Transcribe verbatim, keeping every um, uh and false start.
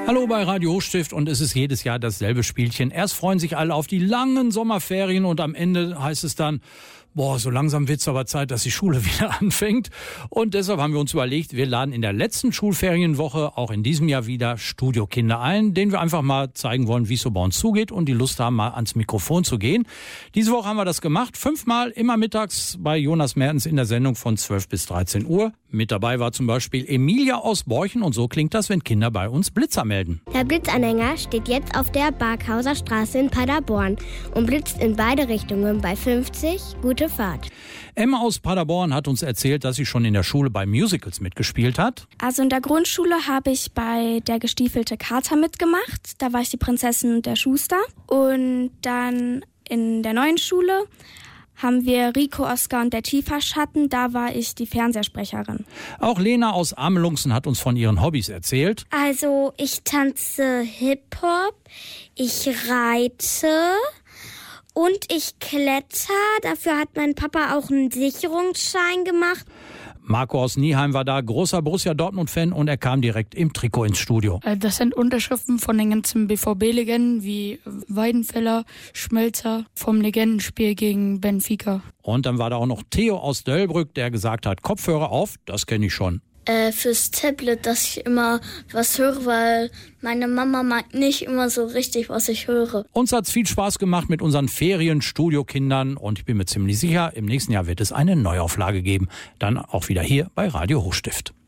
Hallo bei Radio Hochstift und es ist jedes Jahr dasselbe Spielchen. Erst freuen sich alle auf die langen Sommerferien und am Ende heißt es dann, boah, so langsam wird's aber Zeit, dass die Schule wieder anfängt. Und deshalb haben wir uns überlegt, wir laden in der letzten Schulferienwoche auch in diesem Jahr wieder Studiokinder ein, denen wir einfach mal zeigen wollen, wie es so bei uns zugeht und die Lust haben, mal ans Mikrofon zu gehen. Diese Woche haben wir das gemacht, fünfmal immer mittags bei Jonas Mertens in der Sendung von zwölf bis dreizehn Uhr. Mit dabei war zum Beispiel Emilia aus Borchen und so klingt das, wenn Kinder bei uns Blitzer melden. Der Blitzanhänger steht jetzt auf der Barkhauser Straße in Paderborn und blitzt in beide Richtungen bei fünfzig. Gute Fahrt. Emma aus Paderborn hat uns erzählt, dass sie schon in der Schule bei Musicals mitgespielt hat. Also in der Grundschule habe ich bei Der gestiefelte Kater mitgemacht. Da war ich die Prinzessin und der Schuster. Und dann in der neuen Schule haben wir Rico, Oskar und der Tieferschatten. Da war ich die Fernsehsprecherin. Auch Lena aus Amelungsen hat uns von ihren Hobbys erzählt. Also ich tanze Hip-Hop, ich reite und ich kletter. Dafür hat mein Papa auch einen Sicherungsschein gemacht. Marco aus Nieheim war da, großer Borussia Dortmund-Fan und er kam direkt im Trikot ins Studio. Das sind Unterschriften von den ganzen B V B-Legenden wie Weidenfeller, Schmelzer vom Legendenspiel gegen Benfica. Und dann war da auch noch Theo aus Döllbrück, der gesagt hat, Kopfhörer auf, das kenne ich schon. Äh, fürs Tablet, dass ich immer was höre, weil meine Mama meint nicht immer so richtig, was ich höre. Uns hat's viel Spaß gemacht mit unseren Ferien-Studiokindern und ich bin mir ziemlich sicher, im nächsten Jahr wird es eine Neuauflage geben. Dann auch wieder hier bei Radio Hochstift.